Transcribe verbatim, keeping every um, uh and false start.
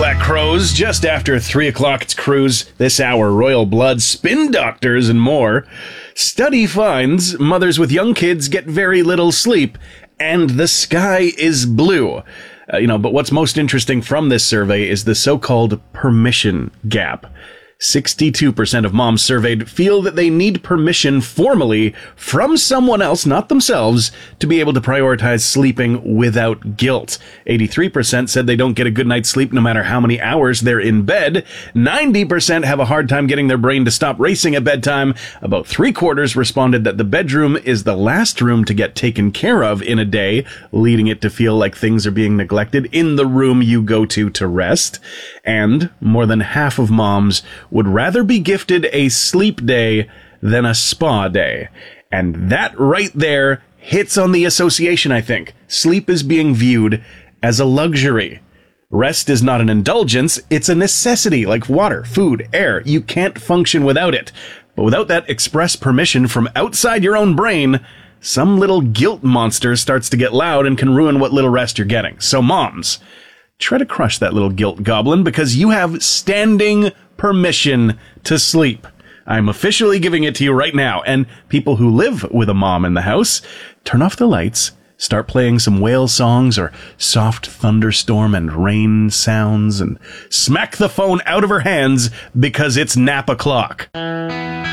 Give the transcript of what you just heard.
Black Crows. Just after three o'clock, it's Cruise. This hour, Royal Blood, Spin Doctors, and more. Study finds mothers with young kids get very little sleep, and the sky is blue. Uh, you know, but what's most interesting from this survey is the so-called permission gap. sixty-two percent of moms surveyed feel that they need permission formally from someone else, not themselves, to be able to prioritize sleeping without guilt. eighty-three percent said they don't get a good night's sleep no matter how many hours they're in bed. ninety percent have a hard time getting their brain to stop racing at bedtime. About three quarters responded that the bedroom is the last room to get taken care of in a day, leading it to feel like things are being neglected in the room you go to to rest. And more than half of moms would rather be gifted a sleep day than a spa day. And that right there hits on the association, I think. Sleep is being viewed as a luxury. Rest is not an indulgence, it's a necessity, like water, food, air. You can't function without it. But without that express permission from outside your own brain, some little guilt monster starts to get loud and can ruin what little rest you're getting. So moms, try to crush that little guilt goblin, because you have standing permission to sleep. I'm officially giving it to you right now. And people who live with a mom in the house, turn off the lights, start playing some whale songs or soft thunderstorm and rain sounds, and smack the phone out of her hands because it's nap o'clock.